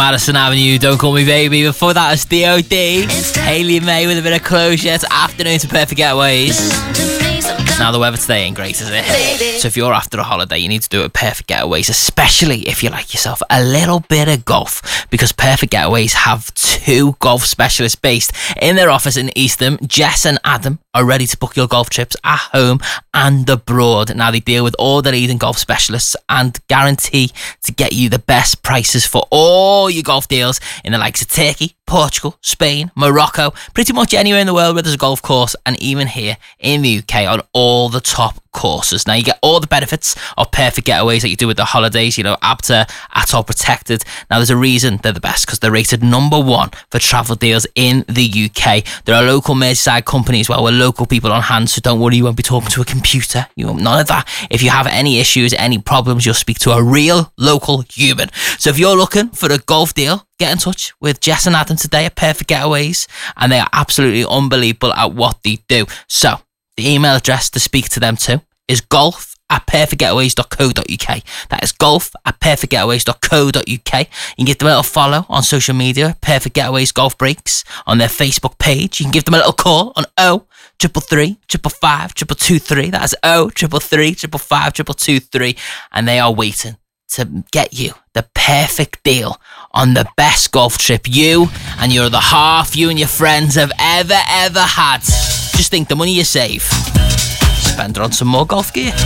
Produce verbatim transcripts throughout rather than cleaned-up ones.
Madison Avenue, Don't Call Me Baby. Before that, it's D O D. Hayley May with a bit of closure. It's afternoon to Perfect Getaways. Now, the weather today ain't great, is it? So if you're after a holiday, you need to do it with Perfect Getaways, especially if you like yourself a little bit of golf, because Perfect Getaways have two golf specialists based in their office in Eastham. Jess and Adam are ready to book your golf trips at home and abroad. Now, they deal with all the leading golf specialists and guarantee to get you the best prices for all your golf deals in the likes of Turkey, Portugal, Spain, Morocco, pretty much anywhere in the world where there's a golf course, and even here in the U K on all the top courses. Now, you get all the benefits of Perfect Getaways that you do with the holidays, you know, A B T A, Atoll Protected. Now, there's a reason they're the best, because they're rated number one for travel deals in the U K. They're a local Merseyside company as well, with local people on hand, so don't worry, you won't be talking to a computer. You won't, none of that. If you have any issues, any problems, you'll speak to a real local human. So if you're looking for a golf deal, get in touch with Jess and Adam today at Perfect Getaways, and they are absolutely unbelievable at what they do. So the email address to speak to them to is golf at perfect getaways dot co dot uk. That is golf at perfect getaways dot co dot uk. You can give them a little follow on social media, Perfect Getaways Golf Breaks, on their Facebook page. You can give them a little call on oh triple three, triple five, triple two three. That is oh triple three, triple five, triple two three, and they are waiting to get you the perfect deal on the best golf trip you and your other half, you and your friends have ever, ever had. Just think, the money you save, spend it on some more golf gear.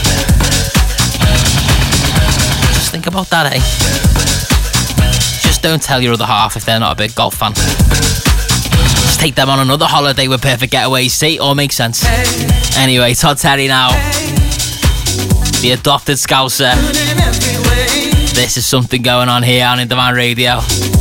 Just think about that, eh? Just don't tell your other half if they're not a big golf fan. Just take them on another holiday with Perfect Getaways. See, all makes sense. Anyway, Todd Terry now, the adopted Scouser. This is something going on here on In Demand Radio.